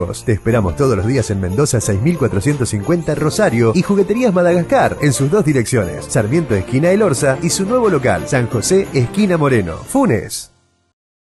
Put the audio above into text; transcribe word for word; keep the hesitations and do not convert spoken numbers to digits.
Te esperamos todos los días en Mendoza seis mil cuatrocientos cincuenta Rosario y Jugueterías Madagascar en sus dos direcciones, Sarmiento esquina El Orza y su nuevo local, San José esquina Moreno. Funes.